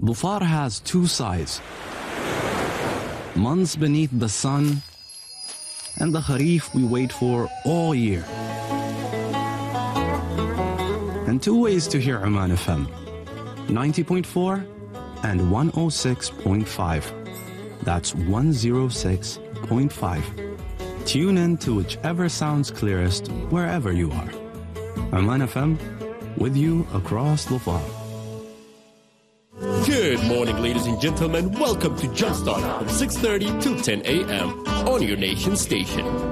Dhufar has two sides. Months beneath the sun, and the Kharif we wait for all year. And two ways to hear Oman FM, 90.4 and 106.5. That's 106.5. Tune in to whichever sounds clearest wherever you are. Oman FM, with you across Dhufar. Good morning, ladies and gentlemen. Welcome to Jumpstart from 6:30 to 10 a.m. on your nation station.